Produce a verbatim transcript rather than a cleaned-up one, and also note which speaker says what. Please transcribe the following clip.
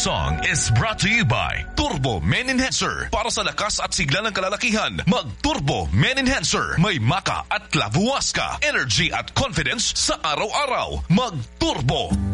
Speaker 1: song is brought to you by Turbo Men Enhancer. Para sa lakas at sigla ng kalalakihan, mag-Turbo Men Enhancer. May maka at lavuas ka, energy at confidence sa araw-araw. Mag-Turbo.